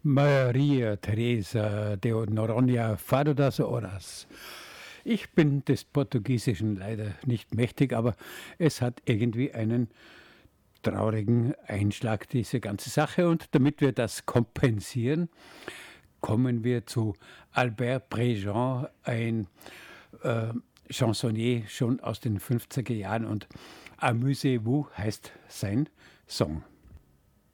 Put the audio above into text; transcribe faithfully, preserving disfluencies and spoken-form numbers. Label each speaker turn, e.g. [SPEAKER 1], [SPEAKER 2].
[SPEAKER 1] Maria Teresa de Noronha Fado das Horas. Ich bin des Portugiesischen leider nicht mächtig, aber es hat irgendwie einen traurigen Einschlag, diese ganze Sache. Und damit wir das kompensieren, kommen wir zu Albert Préjean, ein äh, Chansonnier schon aus den fünfziger Jahren. Und Amusez-vous heißt sein Song.